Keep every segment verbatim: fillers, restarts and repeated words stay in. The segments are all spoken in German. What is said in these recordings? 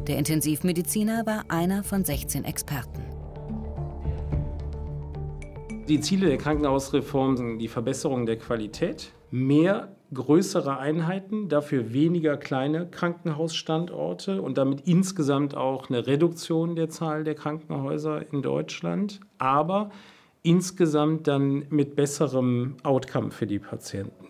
Der Intensivmediziner war einer von sechzehn Experten. Die Ziele der Krankenhausreform sind die Verbesserung der Qualität, mehr größere Einheiten, dafür weniger kleine Krankenhausstandorte und damit insgesamt auch eine Reduktion der Zahl der Krankenhäuser in Deutschland, aber insgesamt dann mit besserem Outcome für die Patienten.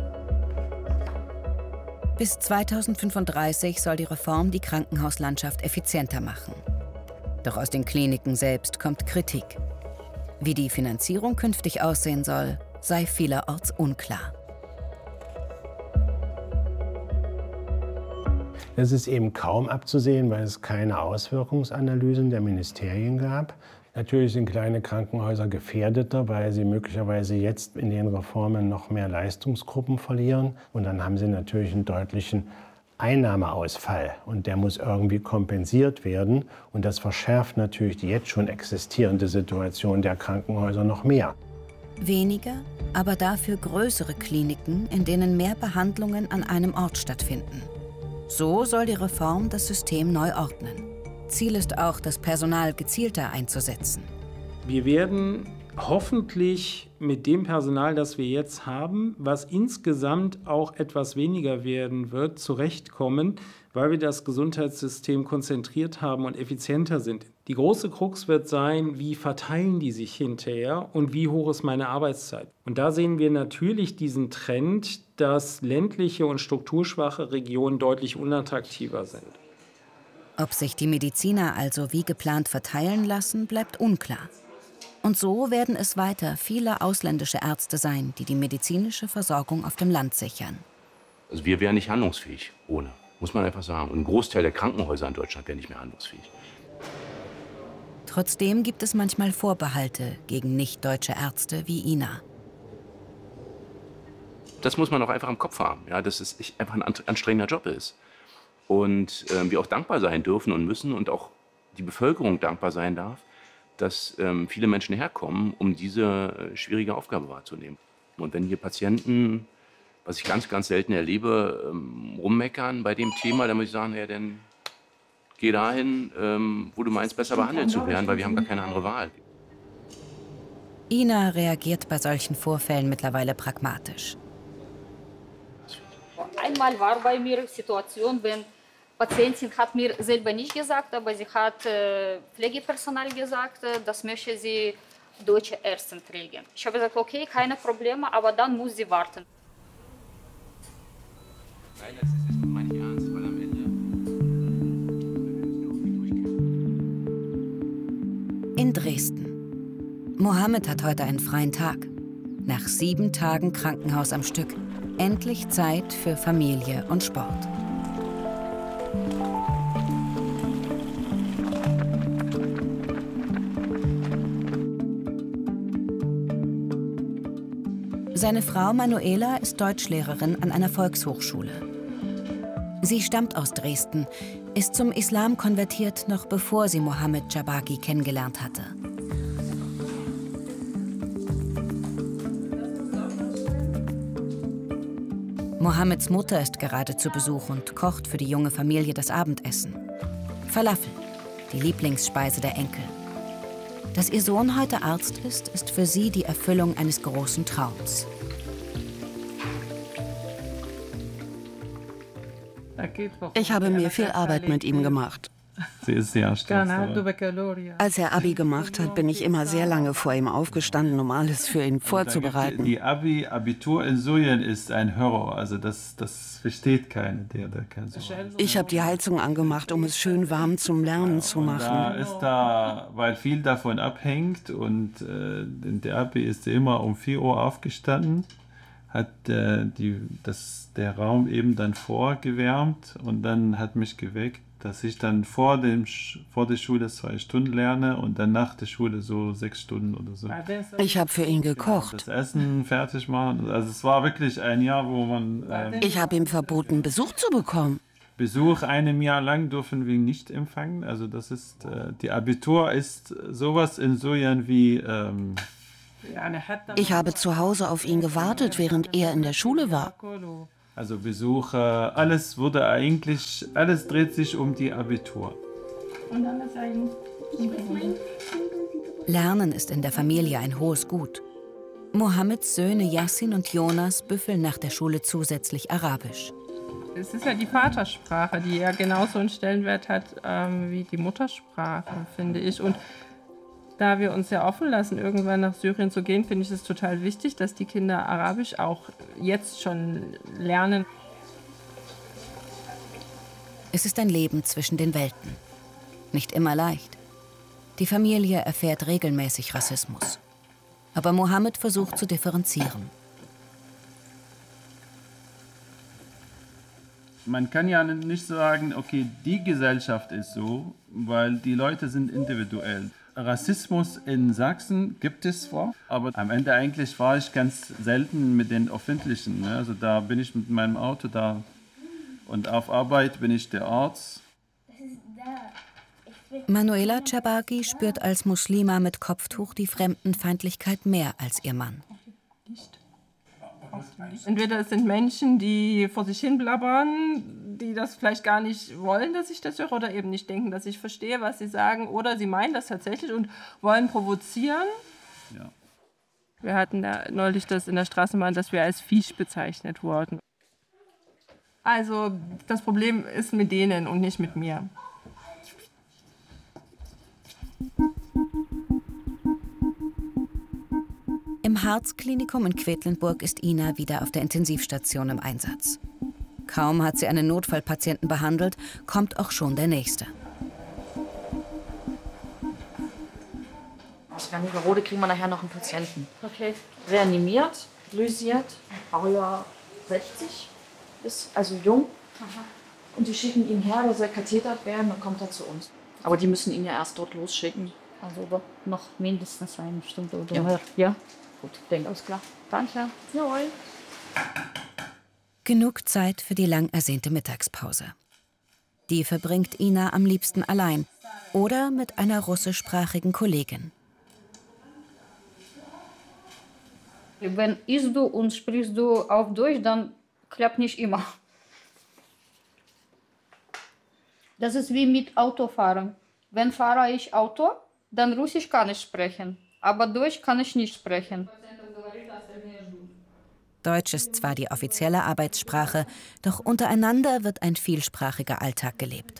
Bis zweitausendfünfunddreißig soll die Reform die Krankenhauslandschaft effizienter machen. Doch aus den Kliniken selbst kommt Kritik. Wie die Finanzierung künftig aussehen soll, sei vielerorts unklar. Das ist eben kaum abzusehen, weil es keine Auswirkungsanalysen der Ministerien gab. Natürlich sind kleine Krankenhäuser gefährdeter, weil sie möglicherweise jetzt in den Reformen noch mehr Leistungsgruppen verlieren. Und dann haben sie natürlich einen deutlichen Einnahmeausfall. Und der muss irgendwie kompensiert werden. Und das verschärft natürlich die jetzt schon existierende Situation der Krankenhäuser noch mehr. Weniger, aber dafür größere Kliniken, in denen mehr Behandlungen an einem Ort stattfinden. So soll die Reform das System neu ordnen. Ziel ist auch, das Personal gezielter einzusetzen. Wir werden hoffentlich mit dem Personal, das wir jetzt haben, was insgesamt auch etwas weniger werden wird, zurechtkommen, weil wir das Gesundheitssystem konzentriert haben und effizienter sind. Die große Krux wird sein, wie verteilen die sich hinterher und wie hoch ist meine Arbeitszeit. Und da sehen wir natürlich diesen Trend, dass ländliche und strukturschwache Regionen deutlich unattraktiver sind. Ob sich die Mediziner also wie geplant verteilen lassen, bleibt unklar. Und so werden es weiter viele ausländische Ärzte sein, die die medizinische Versorgung auf dem Land sichern. Also wir wären nicht handlungsfähig ohne, muss man einfach sagen. Und ein Großteil der Krankenhäuser in Deutschland wäre nicht mehr handlungsfähig. Trotzdem gibt es manchmal Vorbehalte gegen nicht-deutsche Ärzte wie Ina. Das muss man auch einfach im Kopf haben, ja, dass es einfach ein anstrengender Job ist. Und äh, wir auch dankbar sein dürfen und müssen und auch die Bevölkerung dankbar sein darf, dass ähm, viele Menschen herkommen, um diese äh, schwierige Aufgabe wahrzunehmen. Und wenn hier Patienten, was ich ganz, ganz selten erlebe, ähm, rummeckern bei dem Thema, dann muss ich sagen, ja, dann geh dahin, ähm, wo du meinst, besser behandelt zu werden, weil wir haben gar keine andere Wahl. Ina reagiert bei solchen Vorfällen mittlerweile pragmatisch. Einmal war bei mir eine Situation, wenn Patientin hat mir selber nicht gesagt, aber sie hat äh, Pflegepersonal gesagt, äh, das möchte sie deutsche Ärzte kriegen. Ich habe gesagt, okay, keine Probleme, aber dann muss sie warten. Nein, das ist mein Ernst, weil am Ende... In Dresden. Mohammed hat heute einen freien Tag. Nach sieben Tagen Krankenhaus am Stück. Endlich Zeit für Familie und Sport. Seine Frau Manuela ist Deutschlehrerin an einer Volkshochschule. Sie stammt aus Dresden, ist zum Islam konvertiert, noch bevor sie Mohammed Jabagi kennengelernt hatte. Mohammeds Mutter ist gerade zu Besuch und kocht für die junge Familie das Abendessen. Falafel, die Lieblingsspeise der Enkel. Dass ihr Sohn heute Arzt ist, ist für sie die Erfüllung eines großen Traums. Ich habe mir viel Arbeit mit ihm gemacht. Sie ist sehr stolz. Als er Abi gemacht hat, bin ich immer sehr lange vor ihm aufgestanden, um alles für ihn vorzubereiten. Die Abi, Abitur in Syrien ist ein Horror. Also das, das versteht keiner, der da kann so. Ich habe die Heizung angemacht, um es schön warm zum Lernen ja, zu machen. Da ist da, weil viel davon abhängt und äh, in der Abi ist er immer um vier Uhr aufgestanden, hat äh, die, das, der Raum eben dann vorgewärmt und dann hat mich geweckt, dass ich dann vor, dem, vor der Schule zwei Stunden lerne und dann nach der Schule so sechs Stunden oder so. Ich habe für ihn gekocht. Das Essen fertig machen. Also es war wirklich ein Jahr, wo man... Ähm, ich habe ihm verboten, Besuch zu bekommen. Besuch einem Jahr lang dürfen wir nicht empfangen. Also das ist, äh, die Abitur ist sowas in Syrien wie... Ähm, ich habe zu Hause auf ihn gewartet, während er in der Schule war. Also Besuche, alles wurde eigentlich, alles dreht sich um die Abitur. Und dann ist ein Lernen ist in der Familie ein hohes Gut. Mohammeds Söhne Yassin und Jonas büffeln nach der Schule zusätzlich Arabisch. Es ist ja die Vatersprache, die ja genauso einen Stellenwert hat ähm, wie die Muttersprache, finde ich. Und da wir uns ja offen lassen, irgendwann nach Syrien zu gehen, finde ich es total wichtig, dass die Kinder Arabisch auch jetzt schon lernen. Es ist ein Leben zwischen den Welten. Nicht immer leicht. Die Familie erfährt regelmäßig Rassismus. Aber Mohammed versucht zu differenzieren. Man kann ja nicht sagen, okay, die Gesellschaft ist so, weil die Leute sind individuell. Rassismus in Sachsen gibt es zwar, aber am Ende eigentlich war ich ganz selten mit den Öffentlichen. Ne? Also da bin ich mit meinem Auto da und auf Arbeit bin ich der Arzt. Manuela Chabaki spürt als Muslima mit Kopftuch die Fremdenfeindlichkeit mehr als ihr Mann. Entweder es sind Menschen, die vor sich hin blabbern, die das vielleicht gar nicht wollen, dass ich das höre, oder eben nicht denken, dass ich verstehe, was sie sagen, oder sie meinen das tatsächlich und wollen provozieren. Ja. Wir hatten da neulich das in der Straßenbahn, dass wir als Viech bezeichnet wurden. Also das Problem ist mit denen und nicht mit mir. Im Harzklinikum in Quedlinburg ist Ina wieder auf der Intensivstation im Einsatz. Kaum hat sie einen Notfallpatienten behandelt, kommt auch schon der nächste. Aus Wernigerode kriegen wir nachher noch einen Patienten. Okay. Reanimiert, lysiert, Baujahr sechzig, ist also jung. Aha. Und die schicken ihn her, der soll kathetert werden, dann kommt er zu uns. Aber die müssen ihn ja erst dort losschicken. Also noch mindestens eine Stunde oder Ja. mehr. Ja, Gut, denke alles klar. Danke. Jawohl. Genug Zeit für die lang ersehnte Mittagspause. Die verbringt Ina am liebsten allein oder mit einer russischsprachigen Kollegin. Wenn isst du und sprichst du auf Deutsch, dann klappt nicht immer. Das ist wie mit Autofahren. Wenn fahre ich Auto, dann Russisch kann ich sprechen, aber Deutsch kann ich nicht sprechen. Deutsch ist zwar die offizielle Arbeitssprache, doch untereinander wird ein vielsprachiger Alltag gelebt.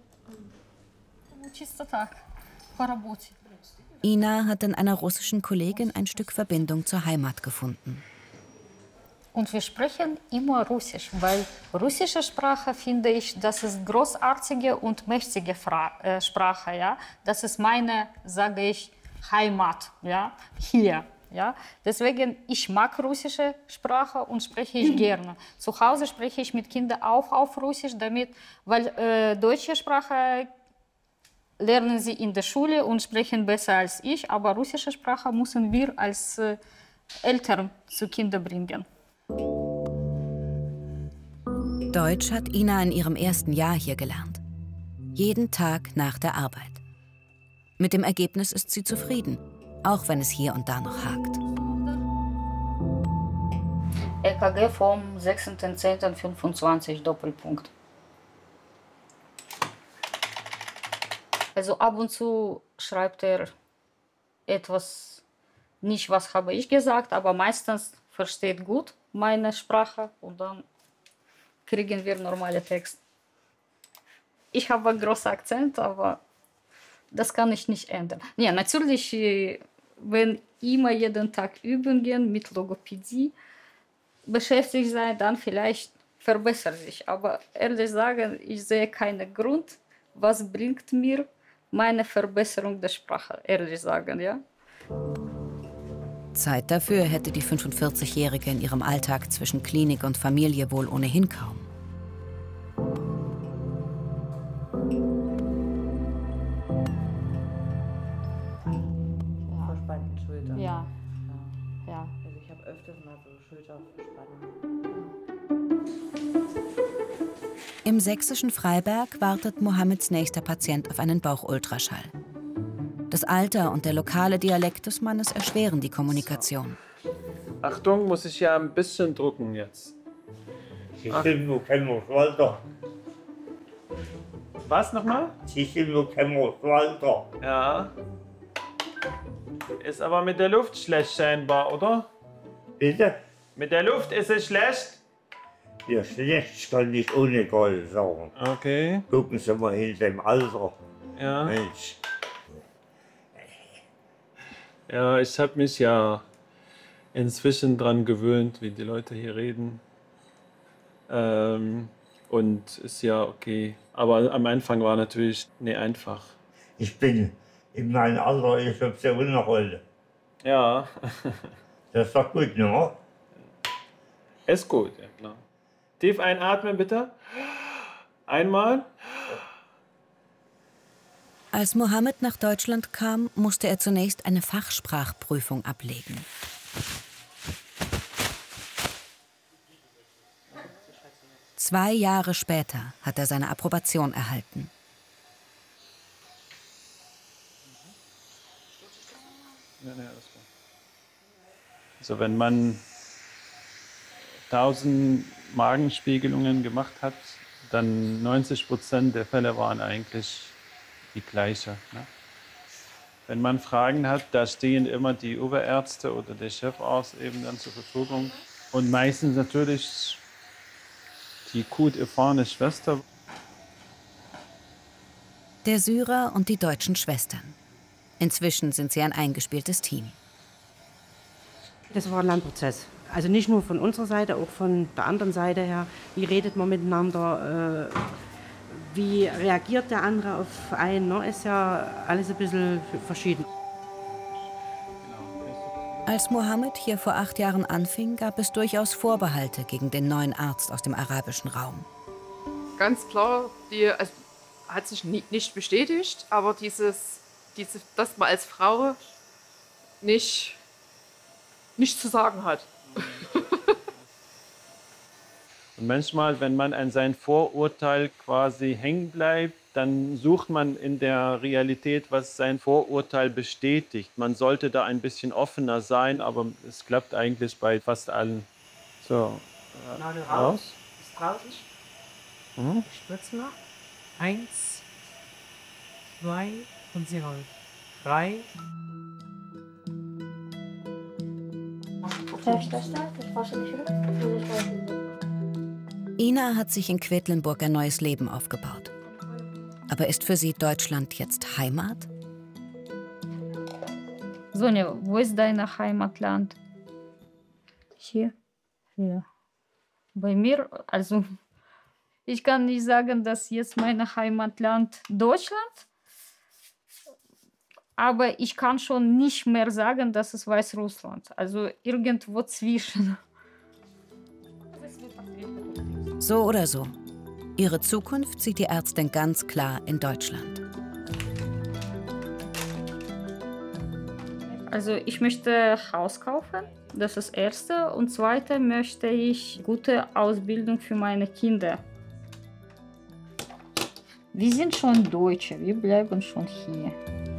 Ina hat in einer russischen Kollegin ein Stück Verbindung zur Heimat gefunden. Und wir sprechen immer Russisch, weil russische Sprache, finde ich, das ist großartige und mächtige Fra äh, Sprache. Ja? Das ist meine, sage ich, Heimat, ja? Hier. Ja? Deswegen, ich mag russische Sprache und spreche ich gerne. Zu Hause spreche ich mit Kindern auch auf Russisch, damit, weil äh, deutsche Sprache lernen sie in der Schule und sprechen besser als ich, aber russische Sprache müssen wir als äh, Eltern zu Kindern bringen. Deutsch hat Ina in ihrem ersten Jahr hier gelernt. Jeden Tag nach der Arbeit. Mit dem Ergebnis ist sie zufrieden, auch wenn es hier und da noch hakt. E K G vom sechzehnten zehnten fünfundzwanzig, Doppelpunkt. Also ab und zu schreibt er etwas, nicht was habe ich gesagt, aber meistens versteht gut meine Sprache und dann kriegen wir normale Text. Ich habe einen großen Akzent, aber das kann ich nicht ändern. Ja, natürlich, wenn immer jeden Tag Übungen mit Logopädie beschäftigt sein, dann vielleicht verbessert sich. Aber ehrlich sagen, ich sehe keinen Grund, was bringt mir meine Verbesserung der Sprache, ehrlich sagen, ja. Zeit dafür hätte die fünfundvierzigjährige in ihrem Alltag zwischen Klinik und Familie wohl ohnehin kaum. Verspannten Schultern. Ja. Ja. Also ich habe öfters mal so Schulterverspannungen. Im sächsischen Freiberg wartet Mohammeds nächster Patient auf einen Bauchultraschall. Das Alter und der lokale Dialekt des Mannes erschweren die Kommunikation. Achtung, muss ich ja ein bisschen drucken jetzt. Sie sind nur Walter. Was nochmal? Sie sind nur Walter. Ja. Ist aber mit der Luft schlecht scheinbar, oder? Bitte? Mit der Luft ist es schlecht? Ja, schlecht kann ich ohne Gold sagen. Okay. Gucken Sie mal in dem Alter. Ja. Mensch. Ja, ich habe mich ja inzwischen dran gewöhnt, wie die Leute hier reden. Ähm, und ist ja okay. Aber am Anfang war natürlich nicht einfach. Ich bin in meinem Alter, ich habe sehr Rolle. Ja. Das ist doch gut, ne? Ist gut, ja klar. Tief einatmen, bitte. Einmal. Als Mohammed nach Deutschland kam, musste er zunächst eine Fachsprachprüfung ablegen. Zwei Jahre später hat er seine Approbation erhalten. Also wenn man tausend Magenspiegelungen gemacht hat, dann neunzig Prozent der Fälle waren eigentlich die gleiche. Ne? Wenn man Fragen hat, da stehen immer die Oberärzte oder der Chefarzt eben dann zur Verfügung. Und meistens natürlich die gut erfahrene Schwester. Der Syrer und die deutschen Schwestern. Inzwischen sind sie ein eingespieltes Team. Das war ein Lernprozess. Also nicht nur von unserer Seite, auch von der anderen Seite her. Wie redet man miteinander? Äh, wie reagiert der andere auf einen? Ne? Ist ja alles ein bisschen verschieden. Als Mohammed hier vor acht Jahren anfing, gab es durchaus Vorbehalte gegen den neuen Arzt aus dem arabischen Raum. Ganz klar, die also, hat sich nie, nicht bestätigt, aber dieses, diese, dass man als Frau nicht, nichts zu sagen hat. Und manchmal, wenn man an sein Vorurteil quasi hängen bleibt, dann sucht man in der Realität, was sein Vorurteil bestätigt. Man sollte da ein bisschen offener sein, aber es klappt eigentlich bei fast allen. So, äh, Nadel raus. raus. Ist draußen. Mhm. Spritzen noch. Eins, zwei und sie rollen. Drei. Ina hat sich in Quedlinburg ein neues Leben aufgebaut. Aber ist für sie Deutschland jetzt Heimat? Sonja, wo ist dein Heimatland? Hier? Hier. Bei mir, also ich kann nicht sagen, dass jetzt mein Heimatland Deutschland, aber ich kann schon nicht mehr sagen, dass es Weißrussland, also irgendwo zwischen. So oder so. Ihre Zukunft sieht die Ärztin ganz klar in Deutschland. Also ich möchte Haus kaufen, das ist das Erste. Und Zweite möchte ich gute Ausbildung für meine Kinder. Wir sind schon Deutsche, wir bleiben schon hier.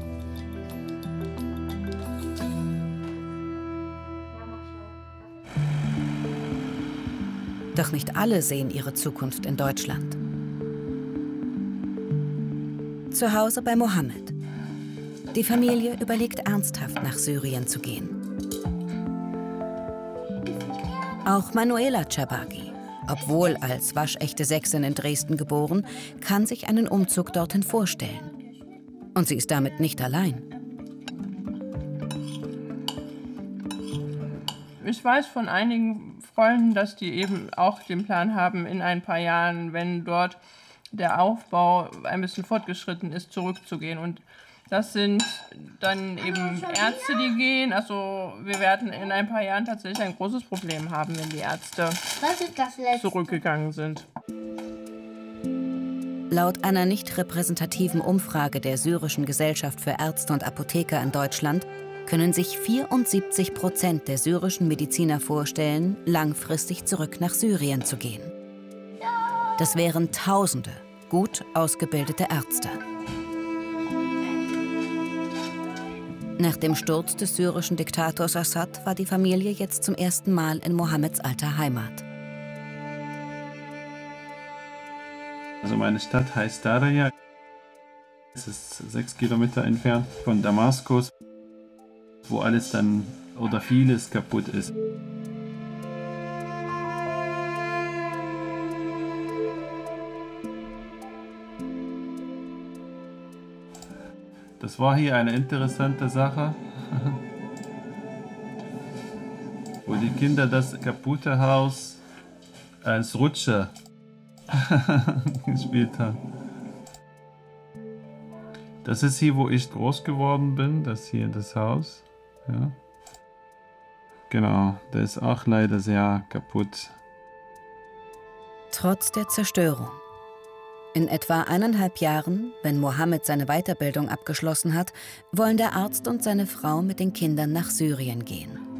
Doch nicht alle sehen ihre Zukunft in Deutschland. Zu Hause bei Mohammed. Die Familie überlegt ernsthaft, nach Syrien zu gehen. Auch Manuela Chabagi, obwohl als waschechte Sächsin in Dresden geboren, kann sich einen Umzug dorthin vorstellen. Und sie ist damit nicht allein. Ich weiß von einigen Freunden, dass die eben auch den Plan haben, in ein paar Jahren, wenn dort der Aufbau ein bisschen fortgeschritten ist, zurückzugehen. Und das sind dann eben Ärzte, die gehen. Also wir werden in ein paar Jahren tatsächlich ein großes Problem haben, wenn die Ärzte zurückgegangen sind. Laut einer nicht repräsentativen Umfrage der Syrischen Gesellschaft für Ärzte und Apotheker in Deutschland können sich vierundsiebzig Prozent der syrischen Mediziner vorstellen, langfristig zurück nach Syrien zu gehen. Das wären Tausende gut ausgebildete Ärzte. Nach dem Sturz des syrischen Diktators Assad war die Familie jetzt zum ersten Mal in Mohammeds alter Heimat. Also meine Stadt heißt Daraya. Es ist sechs Kilometer entfernt von Damaskus, wo alles dann oder vieles kaputt ist. Das war hier eine interessante Sache, wo die Kinder das kaputte Haus als Rutsche gespielt haben. Das ist hier, wo ich groß geworden bin, das hier das Haus. Ja. Genau, der ist auch leider sehr kaputt. Trotz der Zerstörung. In etwa eineinhalb Jahren, wenn Mohammed seine Weiterbildung abgeschlossen hat, wollen der Arzt und seine Frau mit den Kindern nach Syrien gehen.